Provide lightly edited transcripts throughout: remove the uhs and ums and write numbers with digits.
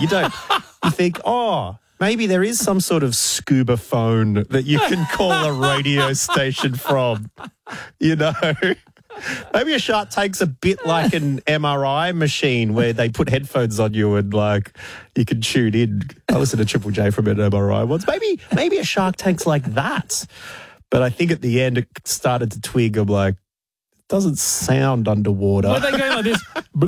You don't. You think, oh, maybe there is some sort of scuba phone that you can call a radio station from. You know, maybe a shark tank's a bit like an MRI machine where they put headphones on you and like you can tune in. I listened to Triple J from an MRI once. Maybe a shark tank's like that. But I think at the end it started to twig. I'm like, it doesn't sound underwater. Were they going like this?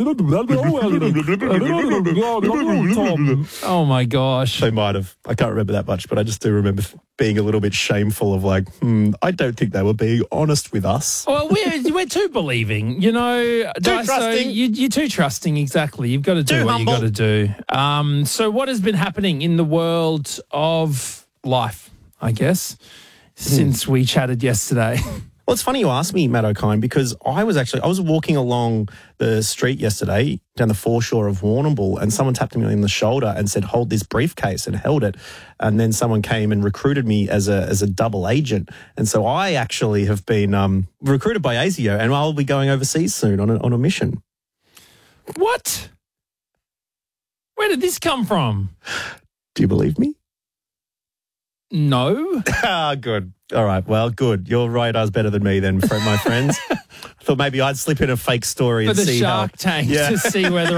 Oh my gosh. They might have. I can't remember that much, but I just do remember being a little bit shameful of like, I don't think they were being honest with us. Well, we're too believing, you know. Too trusting. You're too trusting, exactly. You've got to do what you've got to do. So what has been happening in the world of life, I guess, since we chatted yesterday? Well, it's funny you asked me, Matt O'Kine, because I was walking along the street yesterday down the foreshore of Warrnambool, and someone tapped me on the shoulder and said, hold this briefcase, and held it. And then someone came and recruited me as a double agent. And so I actually have been recruited by ASIO, and I'll be going overseas soon on a mission. What? Where did this come from? Do you believe me? No. Good. All right. Well, good. Your radar's better than me then, my friends. I thought maybe I'd slip in a fake story and see Shark Tank to see whether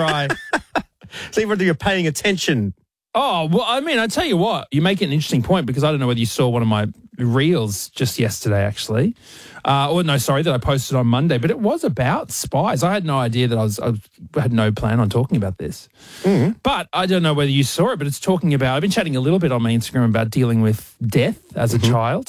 see whether you're paying attention. Oh, well, I mean, I tell you what, you make an interesting point because I don't know whether you saw one of my reels just yesterday, actually. That I posted on Monday, but it was about spies. I had no idea that I had no plan on talking about this. But I don't know whether you saw it, but it's talking about, I've been chatting a little bit on my Instagram about dealing with death as a child.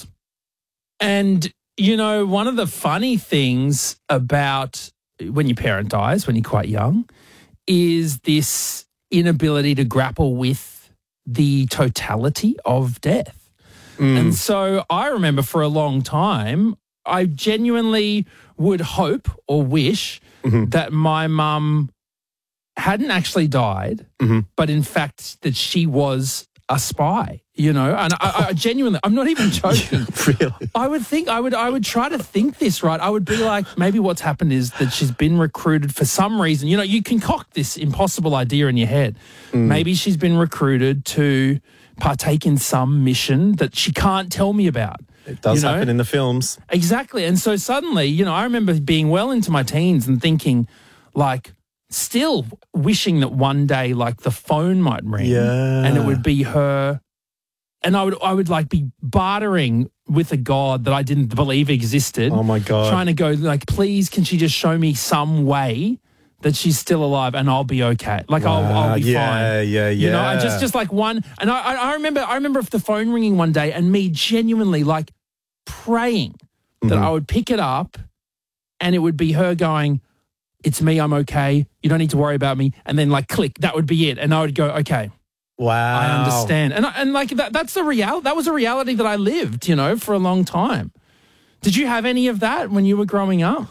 And, you know, one of the funny things about when your parent dies, when you're quite young, is this inability to grapple with the totality of death. And so I remember for a long time, I genuinely would hope or wish that my mum hadn't actually died, but in fact that she was a spy, you know, and I genuinely, I'm not even joking. Really? I would try to think this, right? I would be like, maybe what's happened is that she's been recruited for some reason. You know, you concoct this impossible idea in your head. Maybe she's been recruited to partake in some mission that she can't tell me about. It does happen in the films. Exactly. And so suddenly, you know, I remember being well into my teens and thinking, like, still wishing that one day, like, the phone might ring and it would be her. And I would like be bartering with a god that I didn't believe existed. Oh my God. Trying to go like, please, can she just show me some way that she's still alive and I'll be okay. Like I'll be fine. Yeah. You know, just like one. And I remember the phone ringing one day and me genuinely like praying that I would pick it up and it would be her going, it's me, I'm okay. You don't need to worry about me. And then like click, that would be it. And I would go, okay. Wow. I understand. And like that's the reality. That was a reality that I lived, you know, for a long time. Did you have any of that when you were growing up?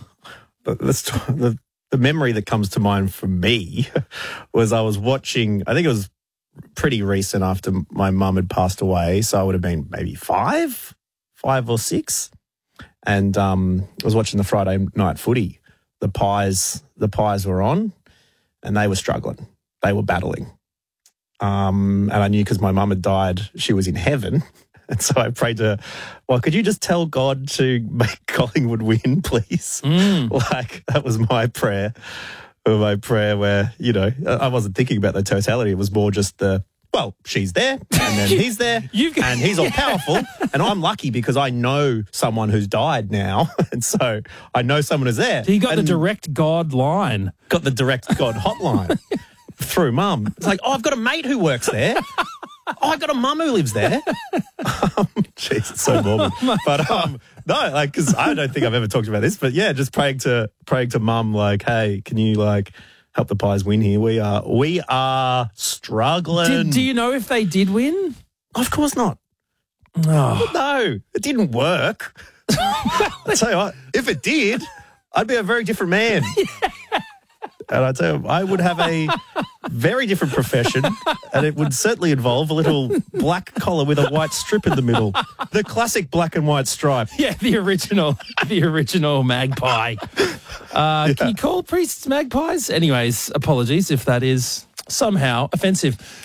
The memory that comes to mind for me was I was watching, I think it was pretty recent after my mum had passed away. So I would have been maybe five or six. And I was watching the Friday night footy. The Pies were on and they were struggling. They were battling. And I knew because my mum had died, she was in heaven. And so I prayed to her, well, could you just tell God to make Collingwood win, please? Like, that was my prayer. Where, you know, I wasn't thinking about the totality. It was more just she's there and then he's there and he's all powerful. And I'm lucky because I know someone who's died now. And so I know someone who's there. So you got the direct God line. Got the direct God hotline. Through mum. It's like, I've got a mate who works there. I've got a mum who lives there. Jeez, it's so morbid. But no, like, because I don't think I've ever talked about this, but yeah, just praying to mum, like, hey, can you like help the Pies win here? We are struggling. Do you know if they did win? Of course not. Oh. No, it didn't work. I'll tell you what, if it did, I'd be a very different man. And I tell you, I would have a very different profession, and it would certainly involve a little black collar with a white strip in the middle. The classic black and white stripe. Yeah, the original magpie. Can you call priests magpies? Anyways, apologies if that is somehow offensive.